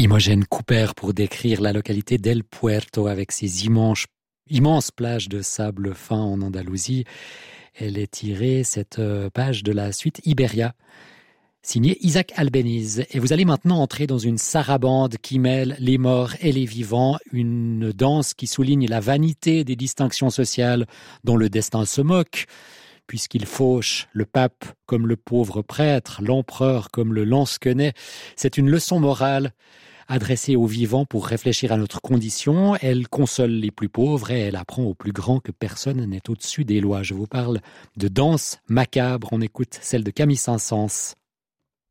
Imogen Cooper pour décrire la localité d'El Puerto avec ses immenses plages de sable fin en Andalousie. Elle est tirée, cette page, de la suite Iberia, signé Isaac Albéniz. Et vous allez maintenant entrer dans une sarabande qui mêle les morts et les vivants, une danse qui souligne la vanité des distinctions sociales dont le destin se moque, puisqu'il fauche le pape comme le pauvre prêtre, l'empereur comme le lansquenet. C'est une leçon morale adressée aux vivants pour réfléchir à notre condition. Elle console les plus pauvres et elle apprend aux plus grands que personne n'est au-dessus des lois. Je vous parle de danse macabre. On écoute celle de Camille Saint-Saëns.